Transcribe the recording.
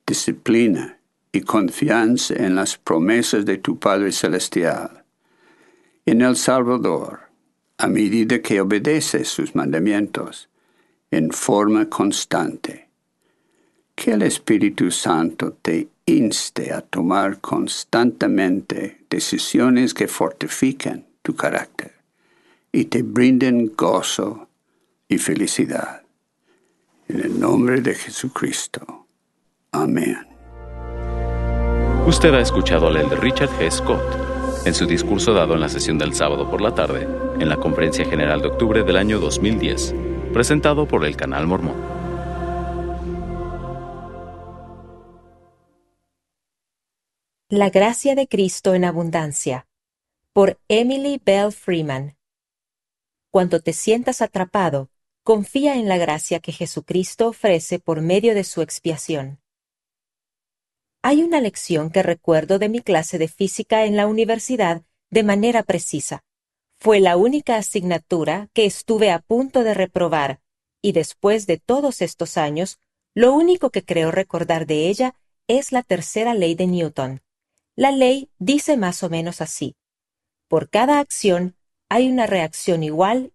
disciplina y confianza en las promesas de tu Padre Celestial. En El Salvador, a medida que obedeces sus mandamientos en forma constante, que el Espíritu Santo te inste a tomar constantemente decisiones que fortifiquen tu carácter y te brinden gozo y felicidad. En el nombre de Jesucristo. Amén. Usted ha escuchado al elder Richard G. Scott en su discurso dado en la sesión del sábado por la tarde en la Conferencia General de octubre del año 2010, presentado por el Canal Mormón. La gracia de Cristo en abundancia, por Emily Bell Freeman. Cuando te sientas atrapado, confía en la gracia que Jesucristo ofrece por medio de su expiación. Hay una lección que recuerdo de mi clase de física en la universidad de manera precisa. Fue la única asignatura que estuve a punto de reprobar, y después de todos estos años, lo único que creo recordar de ella es la tercera ley de Newton. La ley dice más o menos así: por cada acción hay una reacción igual